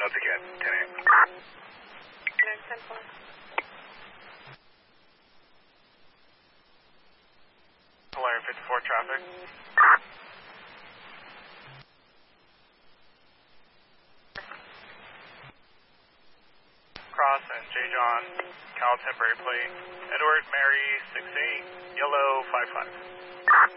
Delta Cat, 10 a.m. 910-4. Polarium 54 traffic. Cross and J. John, Cal temporary plate. Edward Mary 68, yellow 55.